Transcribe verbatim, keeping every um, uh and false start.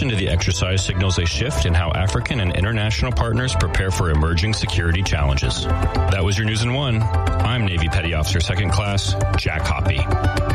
addition to the exercise signals a shift in how African and international partners prepare for emerging security challenges. That was your News in One. I'm Navy Petty Officer Second Class Jack Hoppy.